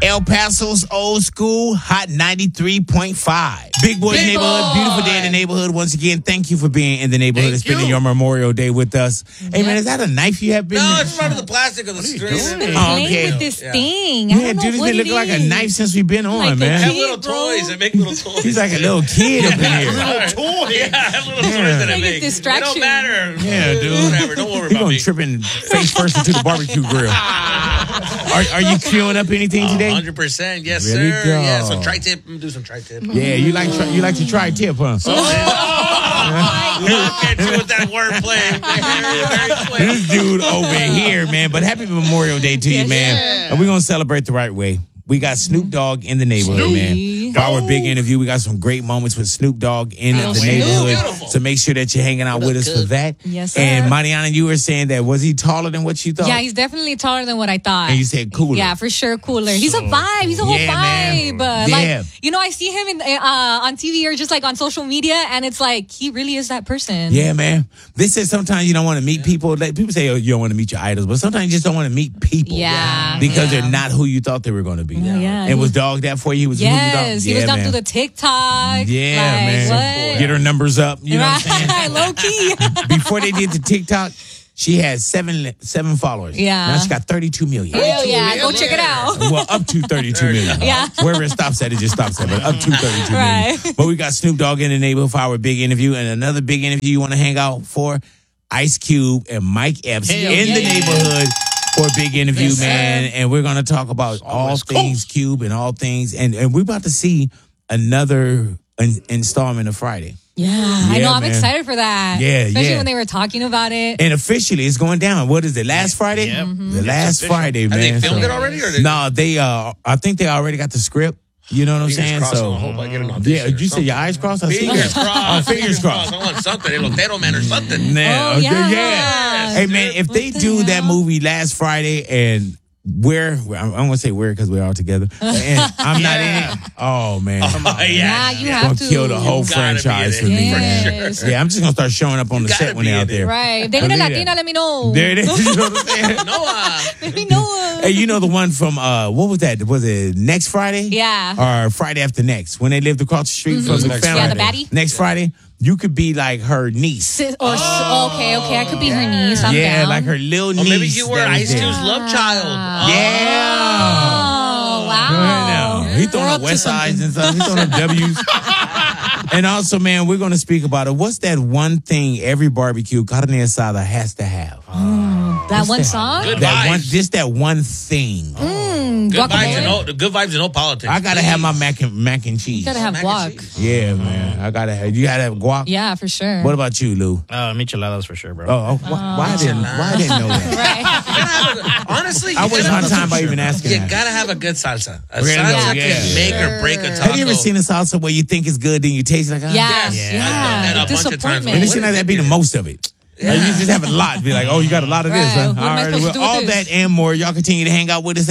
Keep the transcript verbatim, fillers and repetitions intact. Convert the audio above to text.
El Paso's old school, Hot ninety-three point five. Big Boy Big Neighborhood, Boy. beautiful day in the neighborhood. Once again, thank you for being in the neighborhood and Thank spending you. your Memorial Day with us. Hey, Yep. man, is that a knife you have been No, there? it's part of the plastic of the string. Playing Oh, okay. with this Yeah. thing. I Yeah, don't know dude, it's what been it looking like a is. knife since we've been on, Like a They man. have kid. little bro. toys. They make little toys. He's like a little kid up in here. Little toys. Yeah, I have little toys that I Like a make. They distraction. don't matter. Yeah, dude. Whatever. Don't worry He's about going me. to trip and face first into the barbecue grill. Are, are you queuing up anything today? one hundred percent. Yes, Really sir. go. Yeah, so tri-tip. Do some tri-tip. Yeah, you like try, you like to try tip, huh? Look at you with that wordplay. Very quick. This dude over here, man. But happy Memorial Day to you, man. And we're going to celebrate the right way. We got Snoop Dogg in the neighborhood, Snoop. man. For our big interview, we got some great moments with Snoop Dogg in Oh, the Snoop. neighborhood. Beautiful. So make sure that you're hanging out with us for that. Yes, sir. And Mariana, you were saying that, was he taller than what you thought? Yeah, he's definitely taller than what I thought. And you said cooler. Yeah, for sure, cooler. He's a vibe. He's a whole Yeah, man. vibe. Uh, Yeah. Like, you know, I see him in, uh, on T V or just like on social media, and it's like he really is that person. Yeah, man. They said sometimes you don't want to meet people. Like, people say, oh, you don't want to meet your idols, but sometimes you just don't want to meet people. Yeah. Because Yeah. they're not who you thought they were going to be. Yeah, yeah. And was Dog that for you? Was who you thought? Yes, he Yeah, was down man. through the TikTok. Yeah, like, man. What? Get her numbers up. You know what I'm saying? Right, low key. Before they did the TikTok, she had seven seven followers. Yeah. Now she got thirty-two million. Hell yeah, go check it out. Well, up to thirty-two million. Yeah. Wherever it stops at, it just stops at, but up to thirty-two million. Right. But we got Snoop Dogg in the neighborhood for our big interview, and another big interview you want to hang out for, Ice Cube and Mike Epps Hell in the yeah. neighborhood for a big interview, Yes, man. And we're going to talk about all West things Cube and all things, and, and we're about to see another in, installment of Friday. Yeah, I Yeah, know. I'm man. excited for that. Yeah, Especially yeah. when they were talking about it. And officially, it's going down. What is it? Last Friday? Yep. The last official. Friday, Have man. they filmed So- it already? Or they, No, they. Uh, I think they already got the script. You know what I'm Fingers saying? crossed, So, I hope I get an audition yeah. or You said something. your eyes crossed. I see Fingers that. crossed. Oh, fingers crossed. I want something. Elotero man or something. Nah, Oh, okay, yeah. yeah. Hey man, if they What the do that hell? movie last Friday and we're, I'm gonna say we're because we're all together, and I'm not in it. Oh man, Oh, yeah. Yeah, you gonna have to. kill the whole You gotta be franchise in for it. me. Yes. Yeah, I'm just gonna start showing up on the gotta set when be they're out in it. there. Right. They una Believe Latina, that. let me know. There it is. You know what I'm saying? Noah. Let me know. Hey, you know the one from uh, what was that? Was it next Friday? Yeah. Or Friday after next when they lived across the street from the Next family. Yeah, the baddie. Next Friday, you could be like her niece. Sis- Or oh. okay, okay, I could be her niece. I'm yeah, down. like her little Or niece. maybe you were that was Ice there. Cube's love child. Yeah. Oh wow. Right now. He throwing We're up up West to Sides and stuff. He throwing up W's. And also, man, we're going to speak about it. What's that one thing every barbecue carne asada has to have? That one song? Good That vibes. one, just that one thing. Mm, Good vibes guacamole. and no, good vibes and no politics. I gotta have my mac and mac and cheese. You gotta have Mac and guac. cheese. Yeah, man. I gotta have. You gotta have guac. Yeah, for sure. What about you, Lou? Uh, micheladas for sure, bro. Oh, oh, why, why I didn't? Why I didn't know that? Right. You gotta have a- honestly, I you wasted gotta my have- time by even asking You that. gotta have a good salsa. A Really salsa though, can yeah. make or break a taco. Have you ever seen a salsa where you think it's good, then you taste like, ah? Yeah, Yes. yeah. I've done that a bunch of times. Disappointment. And it seems like that be the most of it. Like, you just have a lot. Be like, oh, you got a lot of this. Right. Huh? What am I All right. supposed to Well, do with all this? that and more. Y'all continue to hang out with us.